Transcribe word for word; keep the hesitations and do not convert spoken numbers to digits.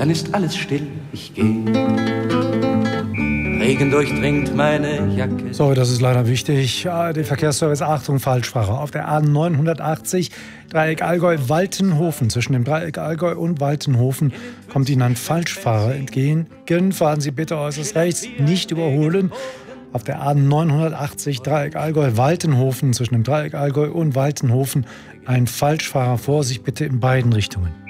dann ist alles still, ich gehe. Regen durchdringt meine Jacke. So, das ist leider wichtig. Der Verkehrsservice, Achtung, Falschfahrer. Auf der A neunhundertachtzig, Dreieck Allgäu-Waltenhofen. Zwischen dem Dreieck Allgäu und Waltenhofen kommt Ihnen ein Falschfahrer entgegen. Fahren Sie bitte äußerst rechts, nicht überholen. Auf der A neunhundertachtzig, Dreieck Allgäu-Waltenhofen. Zwischen dem Dreieck Allgäu und Waltenhofen ein Falschfahrer. Vorsicht bitte in beiden Richtungen.